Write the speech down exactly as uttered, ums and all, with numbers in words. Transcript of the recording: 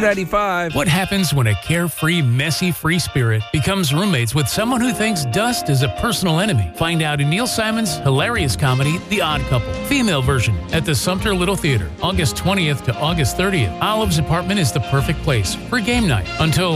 ninety-five. What happens when a carefree, messy, free spirit becomes roommates with someone who thinks dust is a personal enemy? Find out in Neil Simon's hilarious comedy, The Odd Couple, female version, at the Sumter Little Theater, August twentieth to August thirtieth. Olive's apartment is the perfect place for game night until